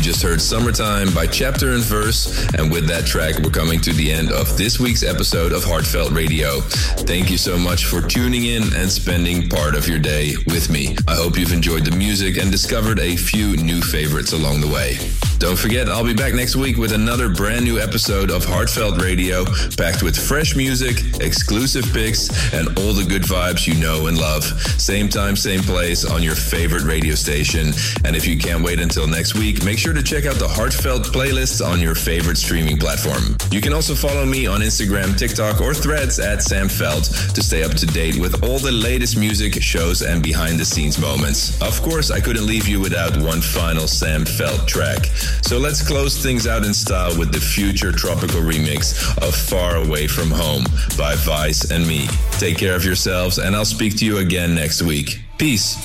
just heard Summertime by Chapter and Verse, and with that track, we're coming to the end of this week's episode of Heartfelt Radio. Thank you so much for tuning in and spending part of your day with me. I hope you've enjoyed the music and discovered a few new favorites along the way. Don't forget, I'll be back next week with another brand new episode of Heartfelt Radio, packed with fresh music, exclusive picks, and all the good vibes you know and love. Same time, same place on your favorite radio station. And if you can't wait until next week, make sure to check out the Heartfelt playlists on your favorite streaming platform. You can also follow me on Instagram, TikTok, or Threads at Sam Felt to stay up to date with all the latest music, shows, and behind-the-scenes moments. Of course, I couldn't leave you without one final Sam Felt track. So let's close things out in style with the future tropical remix of Far Away From Home by Vice and me. Take care of yourselves, and I'll speak to you again next week. Peace.